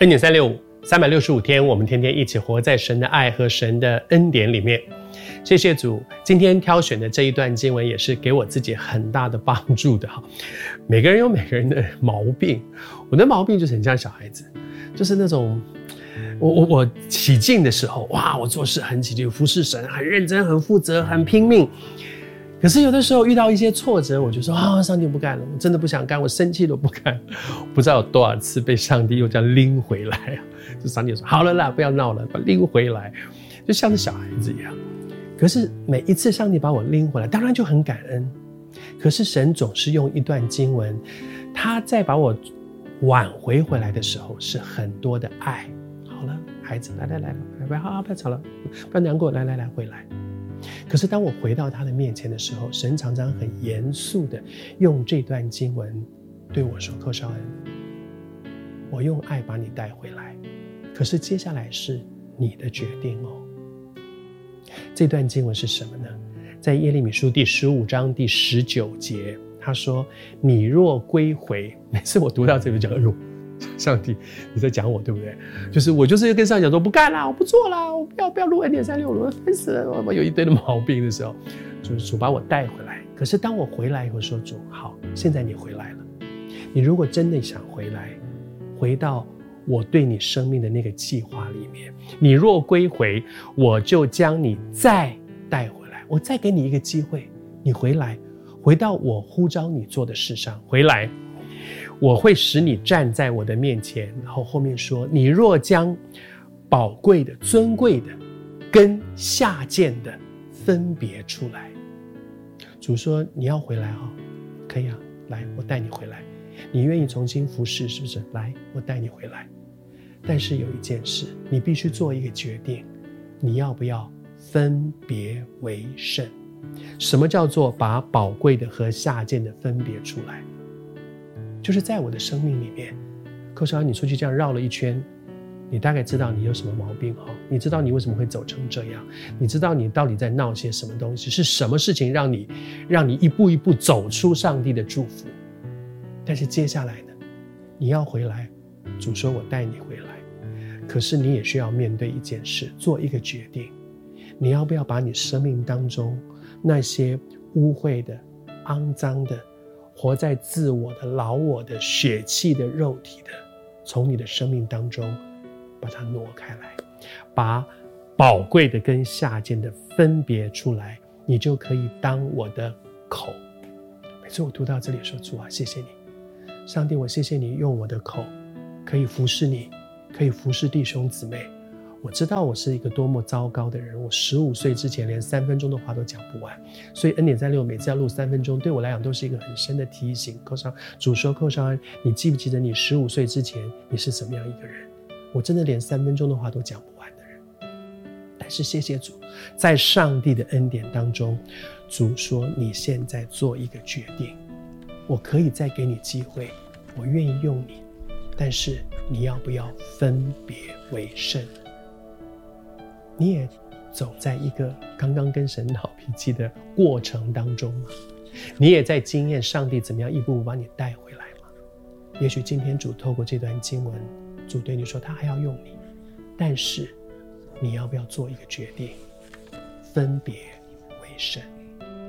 恩典365，365天，我们天天一起活在神的爱和神的恩典里面。谢谢主，今天挑选的这一段经文也是给我自己很大的帮助的。每个人有每个人的毛病，我的毛病就是很像小孩子，就是那种我起劲的时候，哇，我做事很起劲，服侍神很认真、很负责、很拼命。可是有的时候遇到一些挫折，我就说上帝不干了，我真的不想干，我生气都不干。不知道有多少次被上帝又这样拎回来啊！就上帝说好了啦，不要闹了，把拎回来，就像是小孩子一样。可是每一次上帝把我拎回来，当然就很感恩。可是神总是用一段经文，他在把我挽回回来的时候，是很多的爱。好了，孩子，来，不要吵了，不要难过，来，回来。可是当我回到他的面前的时候，神常常很严肃的用这段经文对我说：寇绍恩，我用爱把你带回来，可是接下来是你的决定哦。这段经文是什么呢？在耶利米书第15章第19节，他说：你若归回。每次我读到这里就讲，上帝你在讲我对不对？我就是跟上帝讲说不干啦，我不做啦，我不要录恩典365，我烦死了，我有一堆的毛病的时候，主把我带回来。可是当我回来以后说，主好，现在你回来了，你如果真的想回来，回到我对你生命的那个计划里面，你若归回，我就将你再带回来，我再给你一个机会，你回来，回到我呼召你做的事上，回来，我会使你站在我的面前。然后后面说，你若将宝贵的、尊贵的跟下贱的分别出来。主说你要回来可以啊，来，我带你回来。你愿意重新服侍是不是？来，我带你回来。但是有一件事，你必须做一个决定，你要不要分别为圣？什么叫做把宝贵的和下贱的分别出来？就是在我的生命里面，寇绍恩，你出去这样绕了一圈，你大概知道你有什么毛病你知道你为什么会走成这样，你知道你到底在闹些什么东西，是什么事情让你一步一步走出上帝的祝福。但是接下来呢，你要回来，主说我带你回来，可是你也需要面对一件事，做一个决定，你要不要把你生命当中那些污秽的、肮脏的、活在自我的、老我的、血气的、肉体的，从你的生命当中把它挪开来，把宝贵的跟下贱的分别出来，你就可以当我的口。每次我读到这里说，主啊，谢谢你，上帝，我谢谢你用我的口可以服侍你，可以服侍弟兄姊妹。我知道我是一个多么糟糕的人，我15岁之前连3分钟的话都讲不完，所以恩典365每次要录3分钟，对我来讲都是一个很深的提醒。主说，寇绍恩，你记不记得你15岁之前你是什么样一个人？我真的连3分钟的话都讲不完的人。但是谢谢主，在上帝的恩典当中，主说你现在做一个决定，我可以再给你机会，我愿意用你，但是你要不要分别为圣？你也走在一个刚刚跟神闹脾气的过程当中吗？你也在经验上帝怎么样一步步把你带回来吗？也许今天主透过这段经文，主对你说他还要用你，但是你要不要做一个决定，分别为圣？